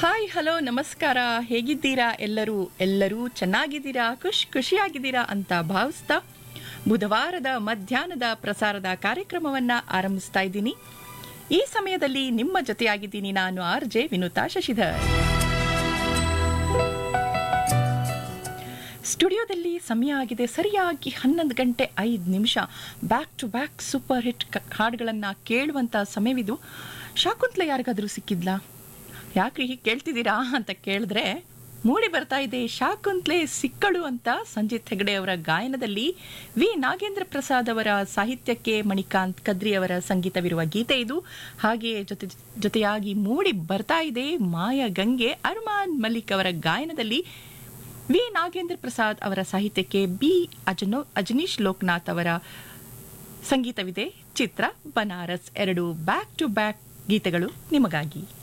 Hi hello ನಮಸ್ಕಾರ. ಹೇಗಿದ್ದೀರಾ ಎಲ್ಲರೂ ಚೆನ್ನಾಗಿದ್ದೀರಾ, ಖುಷಿಯಾಗಿದ್ದೀರಾ ಅಂತ ಭಾವಿಸ್ತಾ ಬುಧವಾರದ ಮಧ್ಯಾಹ್ನದ ಪ್ರಸಾರದ ಕಾರ್ಯಕ್ರಮವನ್ನು ಆರಂಭಿಸ್ತಾ ಇದ್ದೀನಿ. ಈ ಸಮಯದಲ್ಲಿ ನಿಮ್ಮ ಜೊತೆಯಾಗಿದ್ದೀನಿ ನಾನು RJ ವಿನುತಾ ಶಶಿಧರ್. ಸ್ಟುಡಿಯೋದಲ್ಲಿ ಸಮಯ ಆಗಿದೆ ಸರಿಯಾಗಿ 11 ಗಂಟೆ 5 ನಿಮಿಷ. Back to back super hit ಹಾಡುಗಳನ್ನು ಕೇಳುವಂಥ ಸಮಯವಿದು. ಶಾಕುಂತಲೆ ಯಾರಿಗಾದರೂ ಸಿಕ್ಕಿದ್ಲಾ? ಯಾಕ್ರಿ ಹೀಗೆ ಕೇಳ್ತಿದ್ದೀರಾ ಅಂತ ಕೇಳಿದ್ರೆ, ಮೂಡಿ ಬರ್ತಾ ಇದೆ ಶಾಕುಂತಲೆ ಸಿಕ್ಕಳು ಅಂತ ಸಂಜಿತ್ ಹೆಗಡೆ ಅವರ ಗಾಯನದಲ್ಲಿ ವಿ ನಾಗೇಂದ್ರ ಪ್ರಸಾದ್ ಅವರ ಸಾಹಿತ್ಯಕ್ಕೆ ಮಣಿಕಾಂತ್ ಕದ್ರಿ ಅವರ ಸಂಗೀತವಿರುವ ಗೀತೆ ಇದು. ಹಾಗೆಯೇ ಜೊತೆಯಾಗಿ ಮೂಡಿ ಬರ್ತಾ ಇದೆ ಮಾಯ ಗಂಗೆ ಅರ್ಮಾನ್ ಮಲ್ಲಿಕ್ ಅವರ ಗಾಯನದಲ್ಲಿ ವಿ ನಾಗೇಂದ್ರ ಪ್ರಸಾದ್ ಅವರ ಸಾಹಿತ್ಯಕ್ಕೆ ಬಿ ಅಜನೀಶ್ ಲೋಕನಾಥ್ ಅವರ ಸಂಗೀತವಿದೆ. ಚಿತ್ರ ಬನಾರಸ್. ಎರಡು ಬ್ಯಾಕ್ ಟು ಬ್ಯಾಕ್ ಗೀತೆಗಳು ನಿಮಗಾಗಿ.